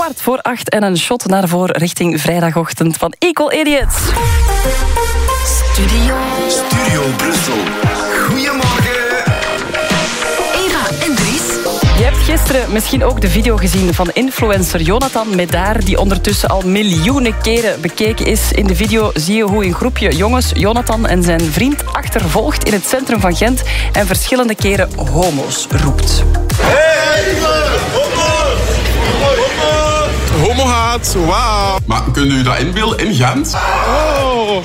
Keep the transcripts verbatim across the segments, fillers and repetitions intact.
kwart voor acht en een shot naar voren richting vrijdagochtend van Equal Idiots. Studio. Studio Brussel. Goedemorgen. Eva en Dries. Je hebt gisteren misschien ook de video gezien van influencer Jonathan Medaar, die ondertussen al miljoenen keren bekeken is. In de video zie je hoe een groepje jongens Jonathan en zijn vriend achtervolgt in het centrum van Gent en verschillende keren homo's roept. Hey, homohaat, wauw. Maar kunt u dat inbeelden in Gent? Oh.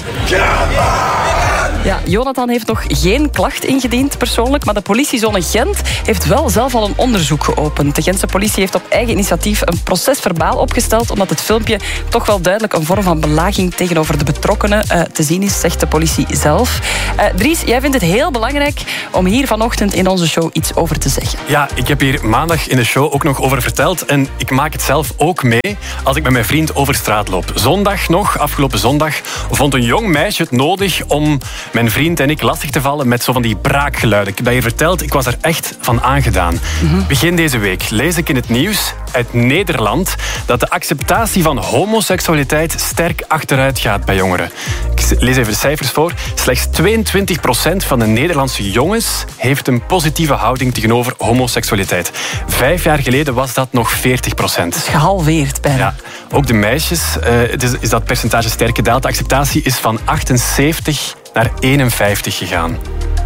Ja, Jonathan heeft nog geen klacht ingediend persoonlijk, maar de politiezone Gent heeft wel zelf al een onderzoek geopend. De Gentse politie heeft op eigen initiatief een procesverbaal opgesteld, omdat het filmpje toch wel duidelijk een vorm van belaging tegenover de betrokkenen uh, te zien is, zegt de politie zelf. Uh, Dries, jij vindt het heel belangrijk om hier vanochtend in onze show iets over te zeggen. Ja, ik heb hier maandag in de show ook nog over verteld en ik maak het zelf ook mee als ik met mijn vriend over straat loop. Zondag nog, afgelopen zondag, vond een jong meisje het nodig om mijn vriend en ik lastig te vallen met zo van die braakgeluiden. Ik heb dat je verteld, ik was er echt van aangedaan. Mm-hmm. Begin deze week lees ik in het nieuws uit Nederland dat de acceptatie van homoseksualiteit sterk achteruit gaat bij jongeren. Ik lees even de cijfers voor. Slechts tweeëntwintig procent van de Nederlandse jongens heeft een positieve houding tegenover homoseksualiteit. Vijf jaar geleden was dat nog veertig procent. Dat is gehalveerd bijna. Ja, ook de meisjes uh, is, is dat percentage sterk gedaald. De acceptatie is van achtenzeventig naar eenenvijftig gegaan.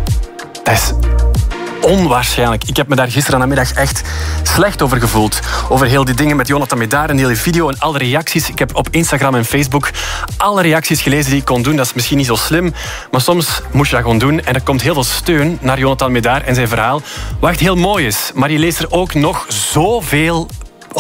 Dat is onwaarschijnlijk. Ik heb me daar gisteren namiddag echt slecht over gevoeld. Over heel die dingen met Jonathan Medaar en heel die video en alle reacties. Ik heb op Instagram en Facebook alle reacties gelezen die ik kon doen. Dat is misschien niet zo slim, maar soms moet je dat gewoon doen. En er komt heel veel steun naar Jonathan Medaar en zijn verhaal, wat echt heel mooi is. Maar je leest er ook nog zoveel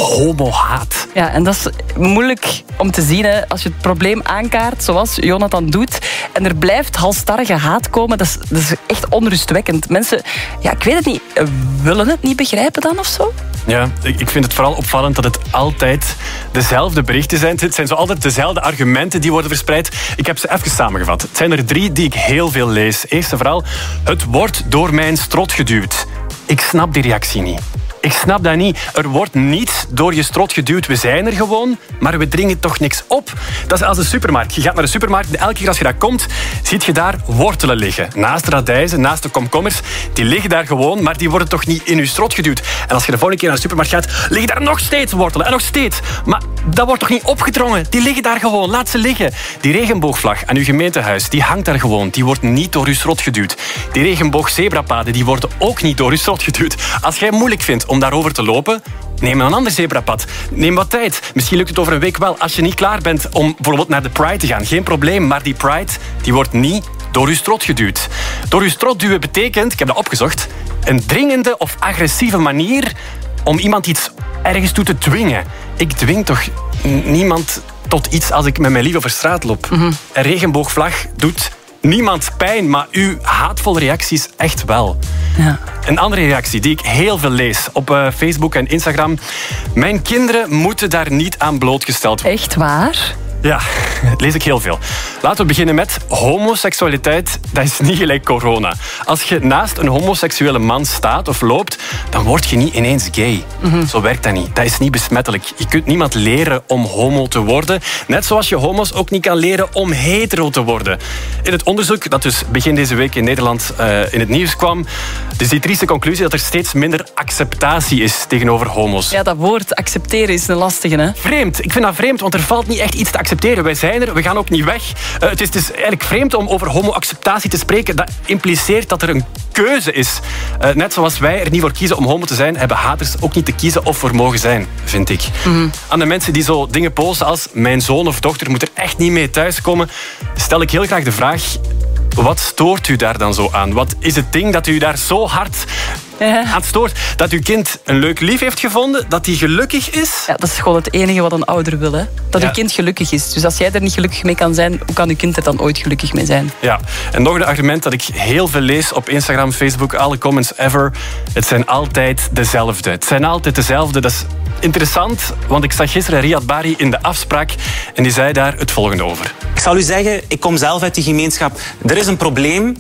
homohaat. Ja, en dat is moeilijk om te zien hè, als je het probleem aankaart zoals Jonathan doet en er blijft halstarrige haat komen. Dat is, dat is echt onrustwekkend. Mensen, ja, ik weet het niet, willen het niet begrijpen dan of zo? Ja, ik vind het vooral opvallend dat het altijd dezelfde berichten zijn. Het zijn zo altijd dezelfde argumenten die worden verspreid. Ik heb ze even samengevat. Het zijn er drie die ik heel veel lees. Eerst en vooral, het wordt door mijn strot geduwd. Ik snap die reactie niet. Ik snap dat niet. Er wordt niet door je strot geduwd. We zijn er gewoon, maar we dringen toch niks op. Dat is als een supermarkt. Je gaat naar de supermarkt en elke keer als je daar komt, zie je daar wortelen liggen. Naast de radijzen, naast de komkommers. Die liggen daar gewoon, maar die worden toch niet in je strot geduwd. En als je de volgende keer naar de supermarkt gaat, liggen daar nog steeds wortelen. En nog steeds. Maar dat wordt toch niet opgedrongen? Die liggen daar gewoon. Laat ze liggen. Die regenboogvlag aan uw gemeentehuis, die hangt daar gewoon. Die wordt niet door uw strot geduwd. Die regenboogzebrapaden, die worden ook niet door uw strot geduwd. Als jij het moeilijk vindt om daarover te lopen, neem een ander zebrapad. Neem wat tijd. Misschien lukt het over een week wel. Als je niet klaar bent om bijvoorbeeld naar de Pride te gaan, geen probleem. Maar die Pride, die wordt niet door uw strot geduwd. Door uw strot duwen betekent, ik heb dat opgezocht, een dringende of agressieve manier om iemand iets ergens toe te dwingen. Ik dwing toch niemand tot iets als ik met mijn lief over straat loop. Mm-hmm. Een regenboogvlag doet niemand pijn, maar uw haatvolle reacties echt wel. Ja. Een andere reactie die ik heel veel lees op uh, Facebook en Instagram. Mijn kinderen moeten daar niet aan blootgesteld worden. Echt waar? Ja, dat lees ik heel veel. Laten we beginnen met homoseksualiteit. Dat is niet gelijk corona. Als je naast een homoseksuele man staat of loopt, dan word je niet ineens gay. Mm-hmm. Zo werkt dat niet. Dat is niet besmettelijk. Je kunt niemand leren om homo te worden. Net zoals je homo's ook niet kan leren om hetero te worden. In het onderzoek dat dus begin deze week in Nederland uh, in het nieuws kwam, dus die trieste conclusie dat er steeds minder acceptatie is tegenover homo's. Ja, dat woord accepteren is een lastige, hè? Vreemd. Ik vind dat vreemd, want er valt niet echt iets te accepteren. Wij zijn er, we gaan ook niet weg. Uh, het, is, het is eigenlijk vreemd om over homo-acceptatie te spreken. Dat impliceert dat er een keuze is. Uh, net zoals wij er niet voor kiezen om homo te zijn, hebben haters ook niet te kiezen of voor mogen zijn, vind ik. Mm-hmm. Aan de mensen die zo dingen posten als mijn zoon of dochter moet er echt niet mee thuiskomen, stel ik heel graag de vraag, wat stoort u daar dan zo aan? Wat is het ding dat u daar zo hard ja. aan stoort? Dat uw kind een leuk lief heeft gevonden? Dat hij gelukkig is? Ja, dat is gewoon het enige wat een ouder wil. Hè? Dat ja. uw kind gelukkig is. Dus als jij er niet gelukkig mee kan zijn, hoe kan uw kind er dan ooit gelukkig mee zijn? Ja, en nog een argument dat ik heel veel lees op Instagram, Facebook, alle comments ever. Het zijn altijd dezelfde. Het zijn altijd dezelfde. Dat is interessant, want ik zag gisteren Riyad Bari in de afspraak en die zei daar het volgende over. Ik zal u zeggen, ik kom zelf uit die gemeenschap. Er is een probleem.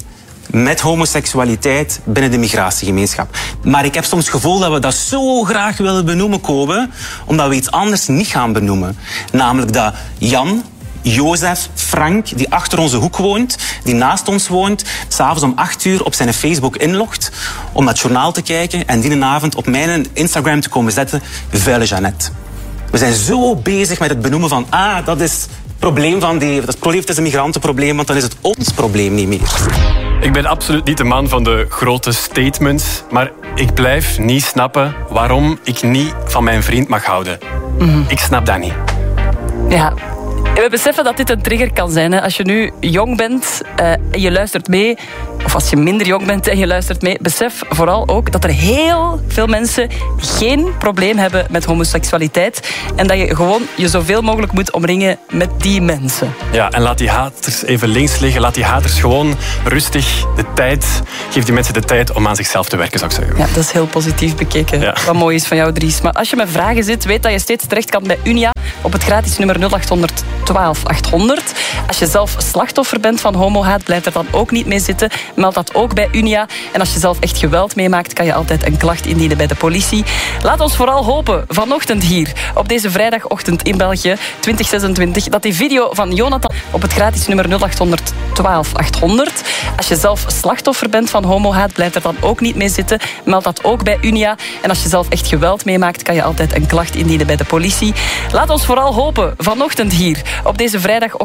met homoseksualiteit binnen de migratiegemeenschap. Maar ik heb soms het gevoel dat we dat zo graag willen benoemen, Kobe, omdat we iets anders niet gaan benoemen. Namelijk dat Jan, Jozef, Frank, die achter onze hoek woont, die naast ons woont, s'avonds om acht uur op zijn Facebook inlogt om naar het journaal te kijken en die avond op mijn Instagram te komen zetten, vuile Jeannette. We zijn zo bezig met het benoemen van, ah, dat is het probleem van die, dat probleem is een migrantenprobleem, want dan is het ons probleem niet meer. Ik ben absoluut niet de man van de grote statements, maar ik blijf niet snappen waarom ik niet van mijn vriend mag houden. Mm-hmm. Ik snap dat niet. Ja. We beseffen dat dit een trigger kan zijn. Hè. Als je nu jong bent uh, en je luistert mee, of als je minder jong bent en je luistert mee, besef vooral ook dat er heel veel mensen geen probleem hebben met homoseksualiteit en dat je gewoon je zoveel mogelijk moet omringen met die mensen. Ja, en laat die haters even links liggen. Laat die haters gewoon rustig de tijd, geef die mensen de tijd om aan zichzelf te werken, zou ik zeggen. Ja, dat is heel positief bekeken. Ja. Wat mooi is van jou, Dries. Maar als je met vragen zit, weet dat je steeds terecht kan bij Unia op het gratis nummer nul acht honderd twaalf achthonderd. Als je zelf slachtoffer bent van homohaat, blijf er dan ook niet mee zitten. Meld dat ook bij Unia. En als je zelf echt geweld meemaakt, kan je altijd een klacht indienen bij de politie. Laat ons vooral hopen, vanochtend hier, op deze vrijdagochtend in België, twintig zesentwintig, dat die video van Jonathan op het gratis nummer nul acht honderd twaalf achthonderd. Als je zelf slachtoffer bent van homohaat, blijf er dan ook niet mee zitten. Meld dat ook bij Unia. En als je zelf echt geweld meemaakt, kan je altijd een klacht indienen bij de politie. Laat ons vooral hopen, vanochtend hier, op deze vrijdagochtend